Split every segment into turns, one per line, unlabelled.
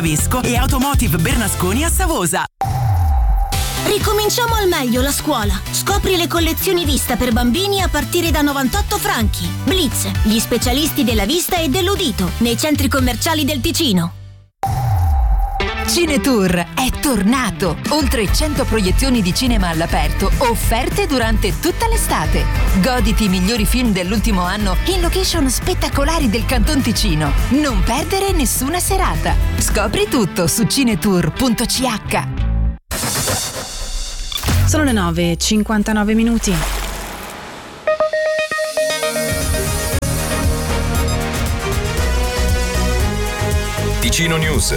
Vesco e Automotive Bernasconi a Savosa.
Ricominciamo al meglio la scuola. Scopri le collezioni vista per bambini a partire da 98 franchi. Blitz, gli specialisti della vista e dell'udito, nei centri commerciali del Ticino.
Cinetour è tornato! Oltre 100 proiezioni di cinema all'aperto offerte durante tutta l'estate. Goditi i migliori film dell'ultimo anno in location spettacolari del Canton Ticino. Non perdere nessuna serata. Scopri tutto su cinetour.ch.
Sono le 9:59 minuti.
Ticino News.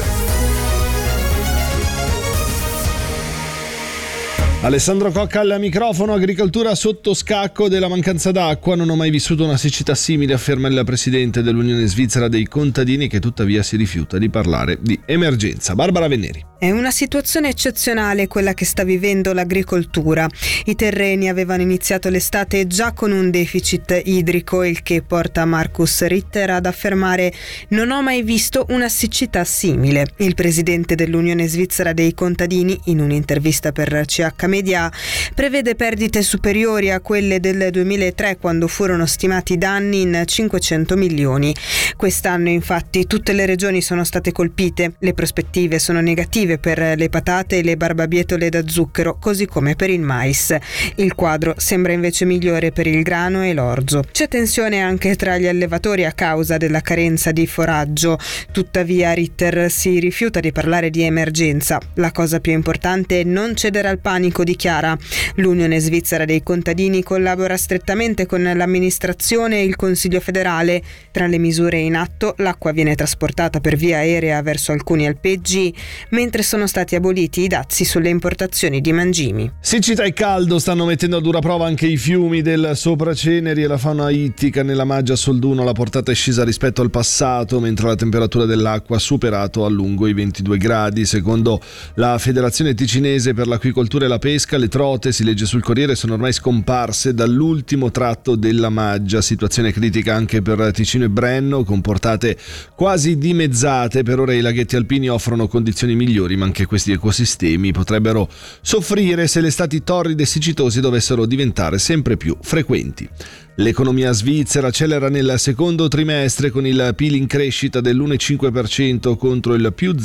Alessandro Cocca al microfono. Agricoltura sotto scacco della mancanza d'acqua. Non ho mai vissuto una siccità simile, afferma il presidente dell'Unione Svizzera dei Contadini, che tuttavia si rifiuta di parlare di emergenza. Barbara Venneri.
È una situazione eccezionale quella che sta vivendo l'agricoltura. I terreni avevano iniziato l'estate già con un deficit idrico, il che porta Markus Ritter ad affermare: non ho mai visto una siccità simile. Il presidente dell'Unione Svizzera dei Contadini, in un'intervista per CH Media, prevede perdite superiori a quelle del 2003, quando furono stimati danni in 500 milioni. Quest'anno infatti tutte le regioni sono state colpite. Le prospettive sono negative per le patate e le barbabietole da zucchero, così come per il mais. Il quadro sembra invece migliore per il grano e l'orzo. C'è tensione anche tra gli allevatori a causa della carenza di foraggio. Tuttavia Ritter si rifiuta di parlare di emergenza. La cosa più importante è non cedere al panico, dichiara. L'Unione Svizzera dei Contadini collabora strettamente con l'amministrazione e il Consiglio federale. Tra le misure in atto, l'acqua viene trasportata per via aerea verso alcuni alpeggi, mentre sono stati aboliti i dazi sulle importazioni di mangimi.
Siccità e caldo stanno mettendo a dura prova anche i fiumi del Sopraceneri e la fauna ittica. Nella Maggia a Solduno la portata è scesa rispetto al passato, mentre la temperatura dell'acqua ha superato a lungo i 22 gradi. Secondo la Federazione Ticinese per l'Acquicoltura e la Pesca, le trote, si legge sul Corriere, sono ormai scomparse dall'ultimo tratto della Maggia. Situazione critica anche per Ticino e Brenno, con portate quasi dimezzate. Per ora i laghetti alpini offrono condizioni migliori, ma anche questi ecosistemi potrebbero soffrire se le estati torride e siccitose dovessero diventare sempre più frequenti. L'economia svizzera accelera nel secondo trimestre, con il PIL in crescita dell'1,5% contro il più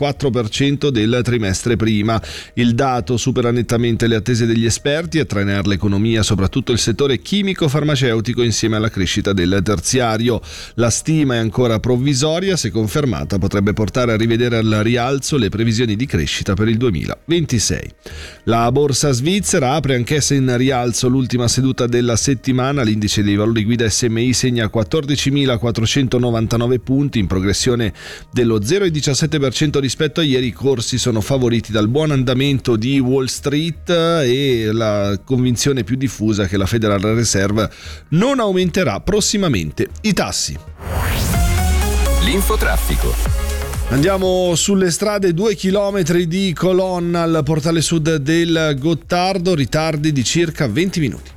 0,4% del trimestre prima. Il dato supera nettamente le attese degli esperti. A trainare l'economia soprattutto il settore chimico-farmaceutico, insieme alla crescita del terziario. La stima è ancora provvisoria, se confermata potrebbe portare a rivedere al rialzo le previsioni di crescita per il 2026. La borsa svizzera apre anch'essa in rialzo. L'ultima seduta della settimana, l'indice dei valori guida SMI segna 14.499 punti, in progressione dello 0,17% rispetto a ieri. I corsi sono favoriti dal buon andamento di Wall Street e la convinzione più diffusa che la Federal Reserve non aumenterà prossimamente i tassi.
L'infotraffico.
Andiamo sulle strade. 2 chilometri di colonna al portale sud del Gottardo, ritardi di circa 20 minuti.